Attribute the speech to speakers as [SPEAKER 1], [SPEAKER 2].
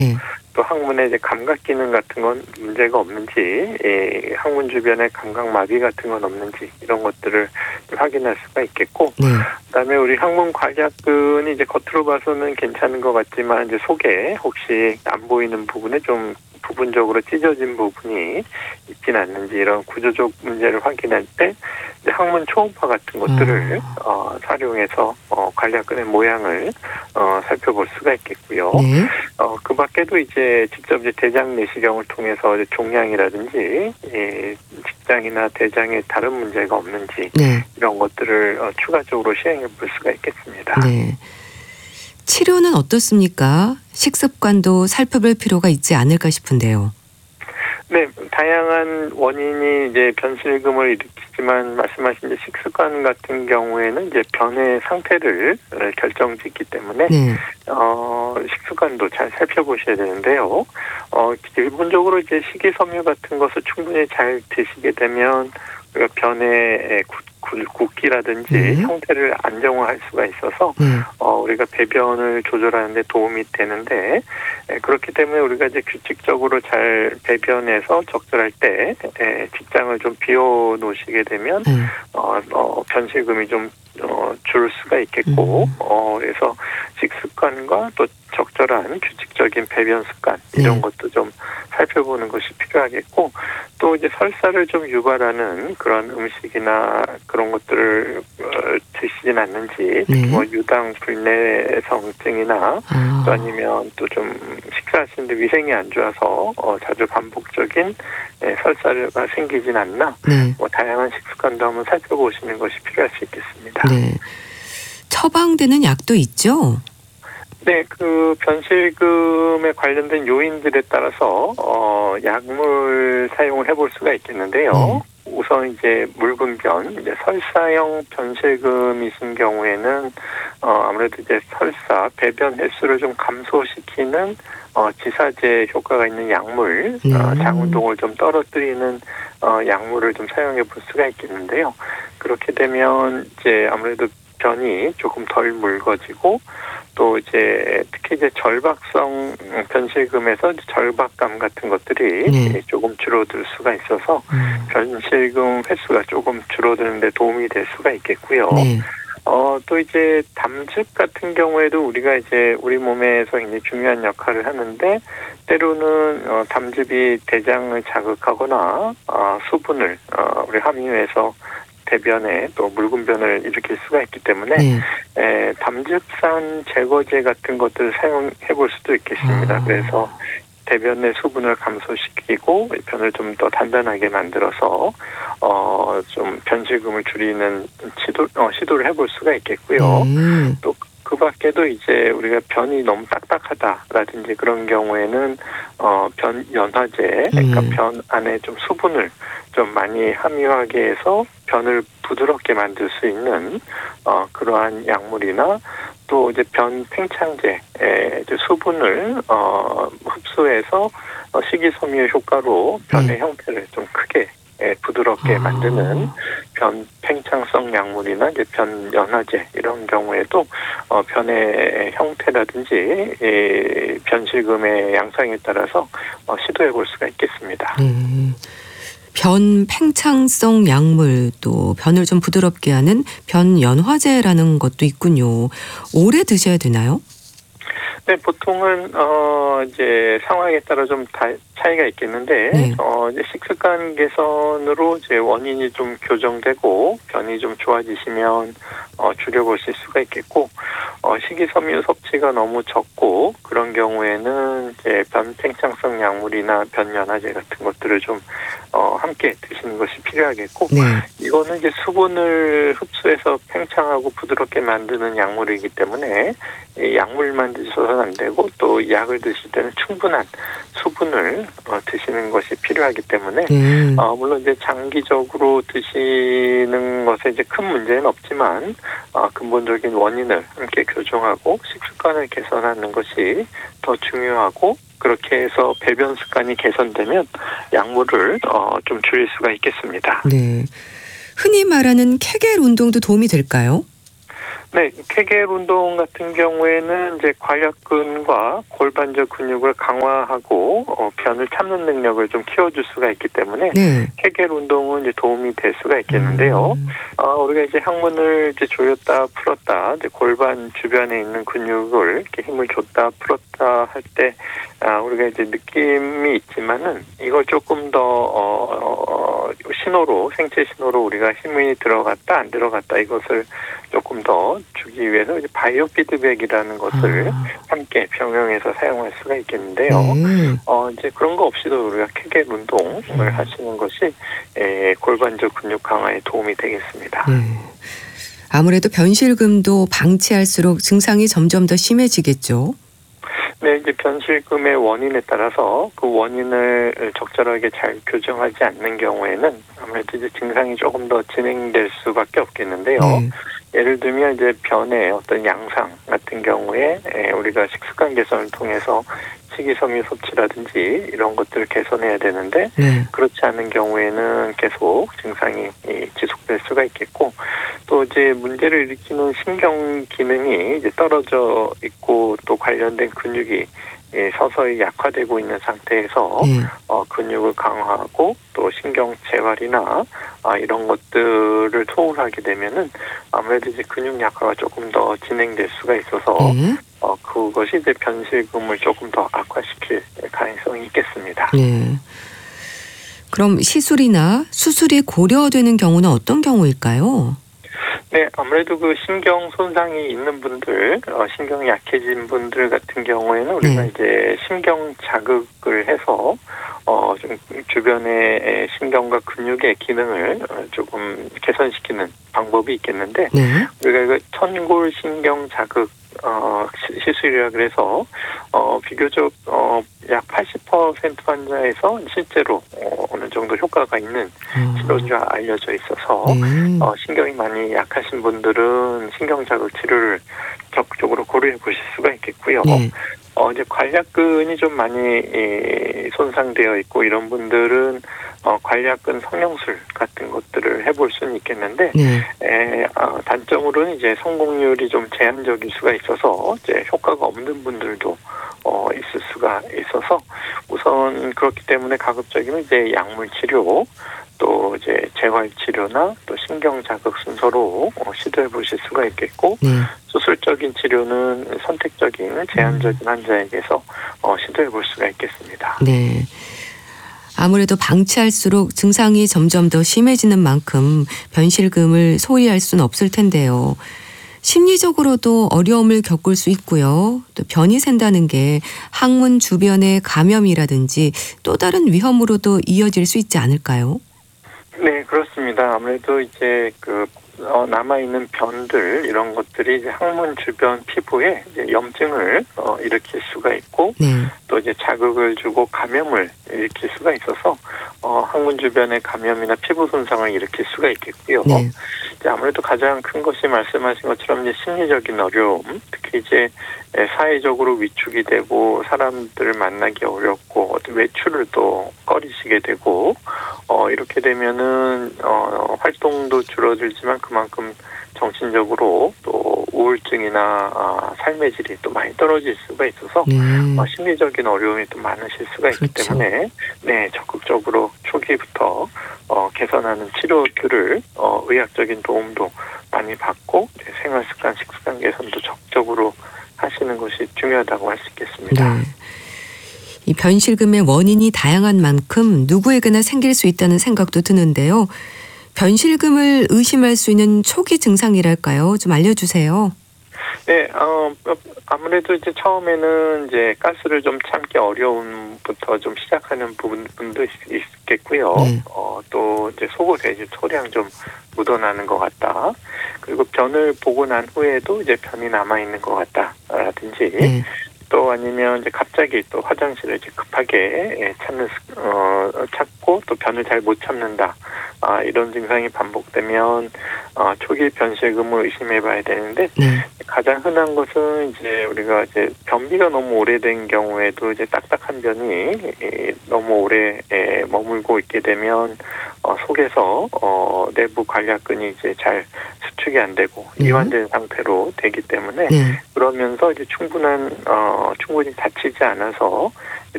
[SPEAKER 1] 네.
[SPEAKER 2] 또 항문에 이제 감각 기능 같은 건 문제가 없는지, 항문 주변에 감각 마비 같은 건 없는지 이런 것들을 확인할 수가 있겠고,
[SPEAKER 1] 네.
[SPEAKER 2] 그다음에 우리 항문 괄약근이 이제 겉으로 봐서는 괜찮은 것 같지만 이제 속에 혹시 안 보이는 부분에 좀 부분적으로 찢어진 부분이 있진 않는지 이런 구조적 문제를 확인할 때 이제 항문 초음파 같은 것들을 활용해서 관략근의 모양을 살펴볼 수가 있겠고요.
[SPEAKER 1] 네.
[SPEAKER 2] 그 밖에도 이제 직접 이제 대장 내시경을 통해서 이제 종양이라든지 직장이나 대장에 다른 문제가 없는지
[SPEAKER 1] 네.
[SPEAKER 2] 이런 것들을 추가적으로 시행해 볼 수가 있겠습니다.
[SPEAKER 1] 네. 치료는 어떻습니까? 식습관도 살펴볼 필요가 있지 않을까 싶은데요.
[SPEAKER 2] 네, 다양한 원인이 이제 변실금을 일으키지만 말씀하신 이제 식습관 같은 경우에는 이제 변의 상태를 결정짓기 때문에
[SPEAKER 1] 네.
[SPEAKER 2] 식습관도 잘 살펴보셔야 되는데요. 기본적으로 이제 식이섬유 같은 것을 충분히 잘 드시게 되면 우리가 변의 굵기라든지 형태를 안정화할 수가 있어서 우리가 배변을 조절하는 데 도움이 되는데, 그렇기 때문에 우리가 이제 규칙적으로 잘 배변해서 적절할 때 직장을 좀 비워 놓으시게 되면 변실금이 좀 줄 수가 있겠고, 그래서 식습관과 또 적절한 규칙적인 배변 습관 이런 것도 좀 살펴보는 것이 필요하겠고, 또 이제 설사를 좀 유발하는 그런 음식이나 그런 것들을 드시진 않는지, 뭐 유당 불내성증이나 또 아니면 또 좀 식사하시는데 위생이 안 좋아서 자주 반복적인 설사가 생기진 않나, 뭐 다양한 식습관도 한번 살펴보시는 것이 필요할 수 있겠습니다.
[SPEAKER 1] 네. 처방되는 약도 있죠?
[SPEAKER 2] 네, 그 변실금에 관련된 요인들에 따라서 약물 사용을 해볼 수가 있겠는데요. 우선 이제 묽은 변, 이제 설사형 변실금이신 경우에는 아무래도 이제 설사 배변 횟수를 좀 감소시키는 지사제 효과가 있는 약물, 장 운동을 좀 떨어뜨리는 약물을 좀 사용해 볼 수가 있겠는데요. 그렇게 되면 이제 아무래도 변이 조금 덜 묽어지고, 또 이제 특히 이제 절박성 변실금에서 절박감 같은 것들이 조금 줄어들 수가 있어서 변실금 횟수가 조금 줄어드는 데 도움이 될 수가 있겠고요. 또 이제 담즙 같은 경우에도 우리가 이제 우리 몸에서 굉장히 중요한 역할을 하는데, 때로는 담즙이 대장을 자극하거나 수분을 우리 함유해서 대변에 또 묽은 변을 일으킬 수가 있기 때문에 담즙산 제거제 같은 것들을 사용해 볼 수도 있겠습니다. 그래서 대변의 수분을 감소시키고 변을 좀 더 단단하게 만들어서 좀 변실금을 줄이는 시도를 해볼 수가 있겠고요. 또 그 밖에도 이제 우리가 변이 너무 딱딱하다라든지 그런 경우에는 변 연화제, 그러니까 변 안에 좀 수분을 좀 많이 함유하게 해서 변을 부드럽게 만들 수 있는 그러한 약물이나, 또 이제 변 팽창제, 이제 수분을 흡수해서 식이섬유 효과로 변의 형태를 좀 크게 부드럽게 만드는 변 팽창성 약물이나 이제 변 연화제 이런 경우에도 변의 형태라든지 변실금의 양상에 따라서 시도해 볼 수가 있겠습니다.
[SPEAKER 1] 변 팽창성 약물, 또 변을 좀 부드럽게 하는 변 연화제라는 것도 있군요. 오래 드셔야 되나요?
[SPEAKER 2] 네, 보통은 이제 상황에 따라 좀 차이가 있겠는데, 이제 식습관 개선으로 이제 원인이 좀 교정되고 변이 좀 좋아지시면 줄여보실 수가 있겠고, 식이섬유 섭취가 너무 적고 그런 경우에는 이제 변 팽창성 약물이나 변 연화제 같은 것들을 좀 함께 드시는 것이 필요하겠고, 이거는 이제 수분을 흡수해서 팽창하고 부드럽게 만드는 약물이기 때문에 이 약물만 드셔서는 안 되고, 또 약을 드실 때는 충분한 수분을 드시는 것이 필요하기 때문에 물론 이제 장기적으로 드시는 것에 이제 큰 문제는 없지만 근본적인 원인을 함께 교정하고 식습관을 개선하는 것이 더 중요하고, 그렇게 해서 배변 습관이 개선되면 약물을 좀 줄일 수가 있겠습니다.
[SPEAKER 1] 네. 흔히 말하는 케겔 운동도 도움이 될까요?
[SPEAKER 2] 네, 케겔 운동 같은 경우에는 이제 관략근과 골반저 근육을 강화하고 변을 참는 능력을 좀 키워줄 수가 있기 때문에
[SPEAKER 1] 네.
[SPEAKER 2] 케겔 운동은 이제 도움이 될 수가 있겠는데요. 우리가 이제 항문을 이제 조였다 풀었다, 이제 골반 주변에 있는 근육을 이렇게 힘을 줬다 풀었다 할 때 우리가 이제 느낌이 있지만은 이걸 조금 더 신호로, 생체 신호로 우리가 힘이 들어갔다 안 들어갔다 이것을 조금 더 주기 위해서 이제 바이오 피드백이라는 것을 함께 병행해서 사용할 수가 있겠는데요.
[SPEAKER 1] 네.
[SPEAKER 2] 이제 그런 거 없이도 우리가 케겔 운동을 하시는 것이 골반저 근육 강화에 도움이 되겠습니다.
[SPEAKER 1] 네. 아무래도 변실금도 방치할수록 증상이 점점 더 심해지겠죠.
[SPEAKER 2] 네, 이제 변실금의 원인에 따라서 그 원인을 적절하게 잘 교정하지 않는 경우에는 아무래도 이제 증상이 조금 더 진행될 수밖에 없겠는데요.
[SPEAKER 1] 네.
[SPEAKER 2] 예를 들면 이제 변의 어떤 양상 같은 경우에 우리가 식습관 개선을 통해서 식이섬유 섭취라든지 이런 것들을 개선해야 되는데
[SPEAKER 1] 네.
[SPEAKER 2] 그렇지 않은 경우에는 계속 증상이 지속될 수가 있겠고 또 이제 문제를 일으키는 신경 기능이 이제 떨어져 있고 또 관련된 근육이 서서히 약화되고 있는 상태에서
[SPEAKER 1] 네.
[SPEAKER 2] 근육을 강화하고 또 신경 재활이나 이런 것들을 소홀하게 되면은 아무래도 이제 근육 약화가 조금 더 진행될 수가 있어서
[SPEAKER 1] 네.
[SPEAKER 2] 그것이 이제 변실금을 조금 더 악화시킬 가능성이 있겠습니다.
[SPEAKER 1] 네. 그럼 시술이나 수술이 고려되는 경우는 어떤 경우일까요?
[SPEAKER 2] 네, 아무래도 그 신경 손상이 있는 분들, 신경이 약해진 분들 같은 경우에는 우리가 이제 신경 자극을 해서 좀 주변의 신경과 근육의 기능을 조금 개선시키는 방법이 있겠는데
[SPEAKER 1] 네.
[SPEAKER 2] 우리가 이거 천골 신경 자극 시술이라 그래서 비교적 약 80% 환자에서 실제로 어느 정도 효과가 있는 치료가 알려져 있어서 신경이 많이 약하신 분들은 신경 자극 치료를 적극적으로 고려해 보실 수가 있겠고요.
[SPEAKER 1] 네.
[SPEAKER 2] 이제 관략근이 좀 많이 손상되어 있고 이런 분들은 관략근 성형술 같은 것들을 해볼 수는 있겠는데
[SPEAKER 1] 네.
[SPEAKER 2] 단점으로는 이제 성공률이 좀 제한적일 수가 있어서 이제 효과가 없는 분들도 있을 수가 있어서 우선 그렇기 때문에 가급적이면 이제 약물 치료 또 이제 재활 치료나 또 신경 자극 순서로 시도해 보실 수가 있겠고
[SPEAKER 1] 네.
[SPEAKER 2] 수술적인 치료는 선택적인 제한적인 환자에게서 시도해 볼 수가 있겠습니다.
[SPEAKER 1] 네. 아무래도 방치할수록 증상이 점점 더 심해지는 만큼 변실금을 소홀히 할 수는 없을 텐데요. 심리적으로도 어려움을 겪을 수 있고요. 또 변이 샌다는 게 항문 주변의 감염이라든지 또 다른 위험으로도 이어질 수 있지 않을까요?
[SPEAKER 2] 네, 그렇습니다. 아무래도 이제 남아있는 변들 이런 것들이 이제 항문 주변 피부에 이제 염증을 일으킬 수가 있고
[SPEAKER 1] 네.
[SPEAKER 2] 또 이제 자극을 주고 감염을 일으킬 수가 있어서 항문 주변의 감염이나 피부 손상을 일으킬 수가 있겠고요.
[SPEAKER 1] 네.
[SPEAKER 2] 이제 아무래도 가장 큰 것이 말씀하신 것처럼 이제 심리적인 어려움, 특히 이제 사회적으로 위축이 되고 사람들을 만나기 어렵고 외출을 또 꺼리시게 되고 이렇게 되면은 활동도 줄어들지만 그만큼 정신적으로 또 우울증이나 삶의 질이 또 많이 떨어질 수가 있어서 심리적인 어려움이 또 많으실 수가 있기
[SPEAKER 1] 그렇죠.
[SPEAKER 2] 때문에 적극적으로 초기부터 개선하는 치료들을 의학적인 도움도 많이 받고 생활습관, 식습관 개선도 적극적으로 하시는 것이 중요하다고 할 수 있겠습니다.
[SPEAKER 1] 네. 이 변실금의 원인이 다양한 만큼 누구에게나 생길 수 있다는 생각도 드는데요. 변실금을 의심할 수 있는 초기 증상이랄까요? 좀 알려주세요.
[SPEAKER 2] 네, 아무래도 이제 처음에는 이제 가스를 좀 참기 어려움부터 좀 시작하는 부분도 있겠고요.
[SPEAKER 1] 네.
[SPEAKER 2] 또 이제 속옷에 이제 소량 좀 묻어나는 것 같다. 그리고 변을 보고 난 후에도 이제 변이 남아 있는 것 같다라든지.
[SPEAKER 1] 네.
[SPEAKER 2] 또 아니면 이제 갑자기 또 화장실을 이제 급하게 찾고 또 변을 잘 못 참는다. 이런 증상이 반복되면 초기 변실금을 의심해봐야 되는데
[SPEAKER 1] 네.
[SPEAKER 2] 가장 흔한 것은 이제 우리가 이제 변비가 너무 오래된 경우에도 이제 딱딱한 변이 너무 오래 머물고 있게 되면 속에서 내부 관략근이 이제 잘 수축이 안 되고 이완된 상태로 되기 때문에
[SPEAKER 1] 네.
[SPEAKER 2] 그러면서 이제 충분히 다치지 않아서